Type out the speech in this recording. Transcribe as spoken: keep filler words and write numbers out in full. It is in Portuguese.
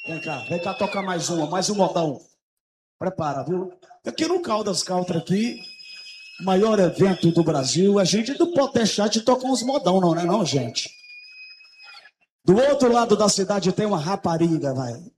Vem cá, vem cá tocar mais uma, mais um modão. Prepara, viu? Aqui no Caldas Country aqui, maior evento do Brasil, a gente não pode deixar de tocar uns modão, não, né não, gente? Do outro lado da cidade tem uma rapariga, vai.